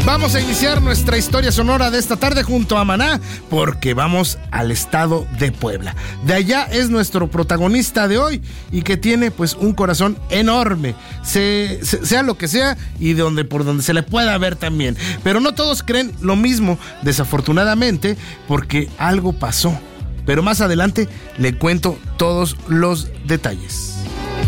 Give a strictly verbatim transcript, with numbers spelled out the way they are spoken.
Vamos a iniciar nuestra historia sonora de esta tarde junto a Maná, porque vamos al estado de Puebla. De allá es nuestro protagonista de hoy y que tiene pues un corazón enorme, se, se, sea lo que sea y de donde, por donde se le pueda ver también. Pero no todos creen lo mismo, desafortunadamente, porque algo pasó. Pero más adelante le cuento todos los detalles.